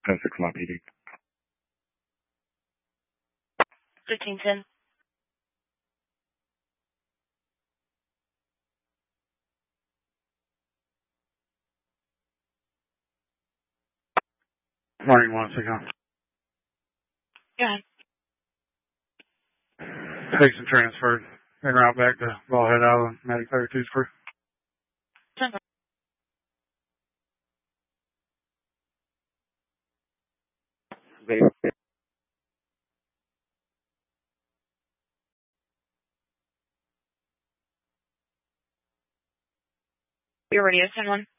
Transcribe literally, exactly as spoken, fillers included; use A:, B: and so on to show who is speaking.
A: That's six mile P D.
B: fifteen ten.
A: Morning, one second.
B: Go ahead.
A: Patient transferred. En route back to Ballhead Island, Medic thirty-two's crew.
B: ten. You're ready to send one.